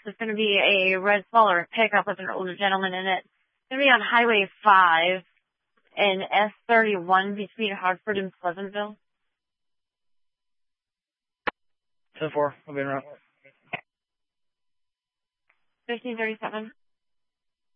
It's going to be a red Smaller pickup with an older gentleman in it. It's going to be on Highway 5 in S31 between Hartford and Pleasantville. 10-4. I'll be in route. 1537.